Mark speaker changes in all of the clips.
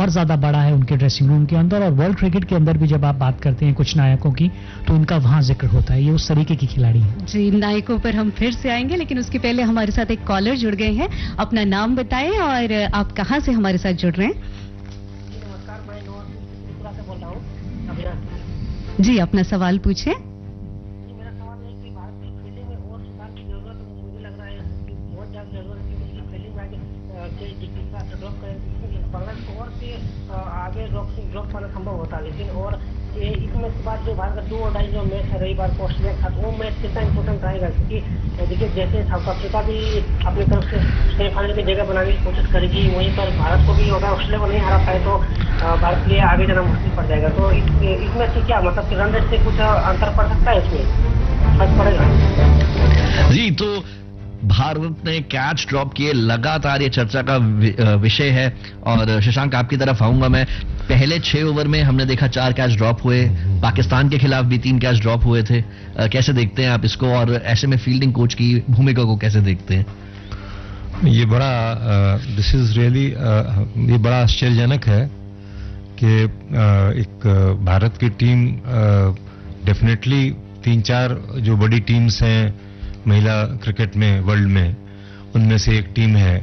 Speaker 1: और ज्यादा बड़ा है उनके ड्रेसिंग रूम के अंदर, और वर्ल्ड क्रिकेट के अंदर भी जब आप बात करते हैं कुछ नायकों की तो उनका वहां जिक्र होता है। ये उस तरीके की खिलाड़ी है।
Speaker 2: जी, नायकों पर हम फिर से आएंगे, लेकिन उसके पहले हमारे साथ एक कॉलर जुड़ गए हैं। अपना नाम बताएं और आप कहां से हमारे साथ जुड़ रहे हैं?
Speaker 3: नमस्कार, मैं त्रिपुरा से बोल रहा हूँ, अभिराज।
Speaker 2: जी, अपना सवाल पूछें।
Speaker 3: मेरा सवाल है कि भारत की फील्डिंग में और सुधार की जरूरत है। मुझे लग रहा है कि बहुत ज्यादा जरूरत है कि उसकी फील्डिंग में आगे ड्रॉप करें, बांग्लादेश को और भी आगे ड्रॉप करना संभव होता है। लेकिन और ये इसमें के बाद जो भारत का 2 और 2.5 जो मैच है रविवार को ऑस्ट्रेलिया के साथ, वो मैच कितना इंपॉर्टेंट रहेगा? क्योंकि देखिए जैसे साउथ अफ्रीका भी अपनी तरफ से सेमीफाइनल की जगह बनाने की कोशिश करेगी, वहीं पर भारत को भी होगा, ऑस्ट्रेलिया को नहीं हरा पाए तो भारत के लिए आगे जाना मुश्किल पड़ जाएगा। तो इसमें से क्या मतलब कि रन रेट से कुछ अंतर पड़ सकता है, इसमें फर्क पड़ेगा?
Speaker 4: जी, तो भारत ने कैच ड्रॉप किए, लगातार ये चर्चा का विषय है। और शशांक, आपकी तरफ आऊंगा मैं। पहले 6 ओवर में हमने देखा 4 कैच ड्रॉप हुए, पाकिस्तान के खिलाफ भी 3 कैच ड्रॉप हुए थे। कैसे देखते हैं आप इसको, और ऐसे में फील्डिंग कोच की भूमिका को कैसे देखते हैं?
Speaker 5: ये बड़ा दिस इज रियली ये बड़ा आश्चर्यजनक है कि एक भारत की टीम डेफिनेटली 3-4 जो बड़ी टीम्स हैं महिला क्रिकेट में वर्ल्ड में, उनमें से एक टीम है।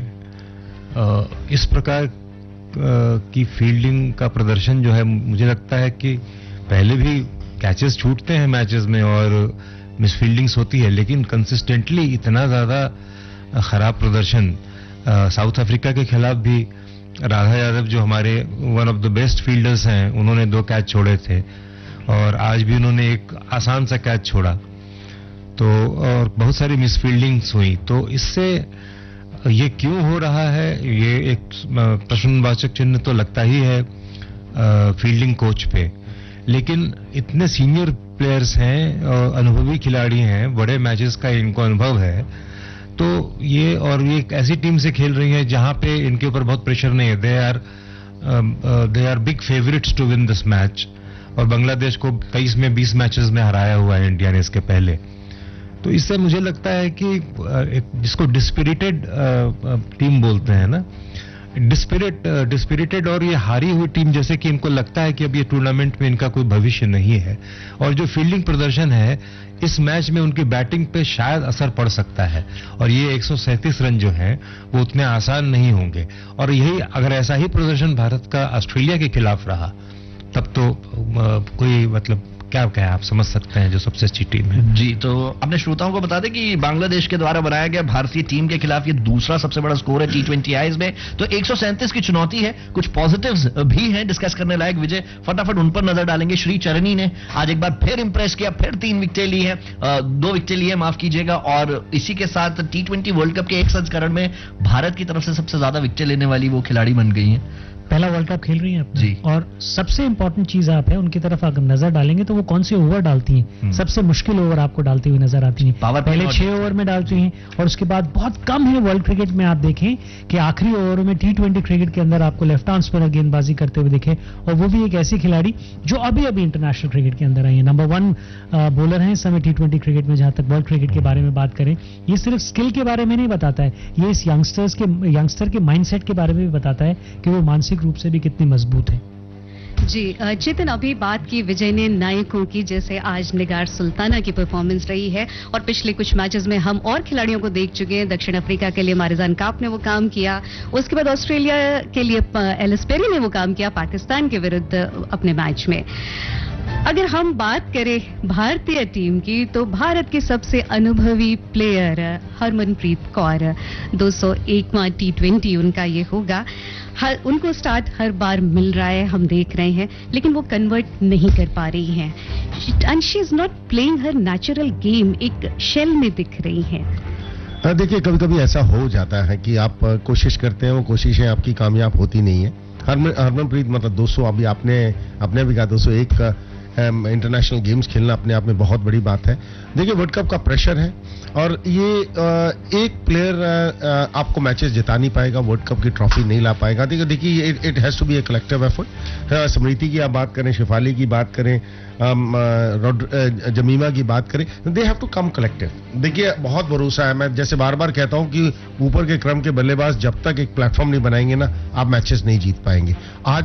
Speaker 5: इस प्रकार की फील्डिंग का प्रदर्शन जो है, मुझे लगता है कि पहले भी कैचेस छूटते हैं मैचेस में और मिसफील्डिंग्स होती है, लेकिन कंसिस्टेंटली इतना ज्यादा खराब प्रदर्शन साउथ अफ्रीका के खिलाफ भी राधा यादव जो हमारे one of the best fielders हैं, उन्होंने 2 कैच छोड़े थे और आज भी उन्होंने एक आसान सा कैच छोड़ा। तो और बहुत सारी मिसफील्डिंग्स हुई। तो इससे ये क्यों हो रहा है, ये एक प्रश्नवाचक चिन्ह तो लगता ही है फील्डिंग कोच पे। लेकिन इतने सीनियर प्लेयर्स हैं, अनुभवी खिलाड़ी हैं, बड़े मैचेस का इनको अनुभव है, तो ये और ये एक ऐसी टीम से खेल रही है जहां पे इनके ऊपर बहुत प्रेशर नहीं है। They are big favourites to win this match. और बांग्लादेश को 23 में 20 मैचेस में हराया हुआ है इंडिया ने इसके पहले। तो इससे मुझे लगता है कि जिसको डिस्पिरिटेड टीम बोलते हैं ना, डिस्पिरिटेड और ये हारी हुई टीम, जैसे कि इनको लगता है कि अब ये टूर्नामेंट में इनका कोई भविष्य नहीं है। और जो फील्डिंग प्रदर्शन है इस मैच में उनकी बैटिंग पे शायद असर पड़ सकता है, और ये 137 रन जो हैं वो उतने आसान नहीं होंगे। और यही अगर ऐसा ही प्रदर्शन भारत का ऑस्ट्रेलिया के खिलाफ रहा तब तो कोई मतलब क्या आप समझ सकते हैं जो सबसे अच्छी टीम है।
Speaker 4: जी, तो अपने श्रोताओं को बता दें कि बांग्लादेश के द्वारा बनाया गया भारतीय टीम के खिलाफ ये दूसरा सबसे बड़ा स्कोर है T20 आईज में। तो 137 की चुनौती है, कुछ पॉजिटिव्स भी हैं डिस्कस करने लायक। विजय, फटाफट उन पर नजर डालेंगे। श्री चरनी ने आज एक बार फिर इंप्रेस किया, फिर 3 विकेटें ली हैं, 2 विकेटें ली है, माफ कीजिएगा। और इसी के साथ T20 वर्ल्ड कप के एक संस्करण में भारत की तरफ से सबसे ज्यादा विकेटें लेने वाली वो खिलाड़ी बन गई हैं।
Speaker 1: पहला वर्ल्ड कप खेल रही हैं अपने।
Speaker 4: जी।
Speaker 1: और सबसे इंपॉर्टेंट चीज आप है उनकी तरफ अगर नजर डालेंगे तो वो कौन से ओवर डालती हैं, सबसे मुश्किल ओवर आपको डालती हुई नजर आती हैं। पहले 6 ओवर में डालती हैं और उसके बाद बहुत कम है वर्ल्ड क्रिकेट में आप देखें कि आखिरी ओवर में T20 क्रिकेट के अंदर आपको लेफ्ट आर्म स्पिनर गेंदबाजी करते हुए दिखे, और वो भी एक ऐसी खिलाड़ी जो अभी इंटरनेशनल क्रिकेट के अंदर आई है। नंबर 1 बॉलर है इस समय T20 क्रिकेट में। जहां तक वर्ल्ड क्रिकेट के बारे में बात करें, ये सिर्फ स्किल के बारे में नहीं बताता है, ये इस यंगस्टर के माइंडसेट के बारे में भी बताता है कि वो मानसिक रूप से भी कितनी मजबूत है।
Speaker 2: जी, चेतन, अभी बात की विजय ने नायकों की, जैसे आज निगार सुल्ताना की परफॉर्मेंस रही है, और पिछले कुछ मैचेस में हम और खिलाड़ियों को देख चुके हैं। दक्षिण अफ्रीका के लिए मारिजान काप ने वो काम किया, उसके बाद ऑस्ट्रेलिया के लिए एलिस पेरी ने वो काम किया पाकिस्तान के विरुद्ध अपने मैच में। अगर हम बात करें भारतीय टीम की, तो भारत के सबसे अनुभवी प्लेयर हरमनप्रीत कौर, 201वां T20 उनका ये होगा। उनको स्टार्ट हर बार मिल रहा है, हम देख रहे हैं, लेकिन वो कन्वर्ट नहीं कर पा रही हैं। And she is not playing her natural game, एक शेल में दिख रही हैं।
Speaker 6: देखिए, कभी कभी ऐसा हो जाता है कि आप कोशिश करते हैं, वो कोशिशें आपकी कामयाब होती नहीं है। हरमनप्रीत मतलब 200, अभी आपने भी कहा 201 इंटरनेशनल गेम्स खेलना अपने आप में बहुत बड़ी बात है। देखिए, वर्ल्ड कप का प्रेशर है और ये एक प्लेयर आपको मैचेस जिता नहीं पाएगा, वर्ल्ड कप की ट्रॉफी नहीं ला पाएगा। देखिए it has to be a collective effort. स्मृति की आप बात करें, शिफाली की बात करें, जमीमा की बात करें, they have to come collective. देखिए, बहुत भरोसा है, मैं जैसे बार बार कहता हूं कि ऊपर के क्रम के बल्लेबाज जब तक एक प्लेटफॉर्म नहीं बनाएंगे ना, आप मैचेस नहीं जीत पाएंगे। आज